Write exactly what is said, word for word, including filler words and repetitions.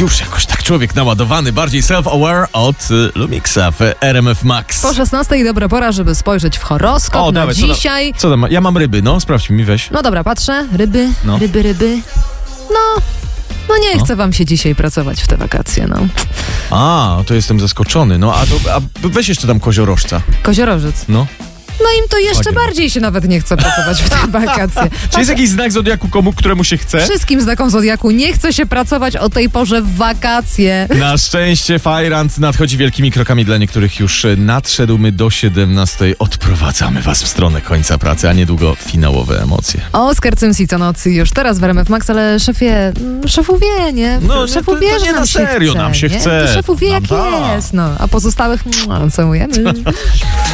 już jakoś tak człowiek naładowany, bardziej self-aware od y, Lumixa w R M F Max. Po szesnastej dobra pora, żeby spojrzeć w horoskop O, na dawaj, co dzisiaj. tam, co tam? Ja mam ryby, no sprawdź mi, weź. No dobra, patrzę. Ryby, No. ryby, ryby. No, no nie No. chce wam się dzisiaj pracować w te wakacje, no. A, to jestem zaskoczony. No, a, to, a weź jeszcze tam koziorożca. Koziorożec. No. No im to jeszcze Ładnie. bardziej się nawet nie chce pracować w te wakacje. Czy jest jakiś znak zodiaku, komu, któremu się chce? Wszystkim znakom zodiaku nie chce się pracować o tej porze w wakacje. Na szczęście Fajrant nadchodzi wielkimi krokami, dla niektórych już nadszedł. My do siedemnastej odprowadzamy was w stronę końca pracy, a niedługo finałowe emocje. Oskar Cymsi co nocy już teraz w R M F Max, ale szefie, mm, szefu wie, nie? No, szefu to- wie, to że nie nam na się serio, chce, nam się nie? chce. To szefu wie, Nam jak da. jest, no. A pozostałych mm, całujemy.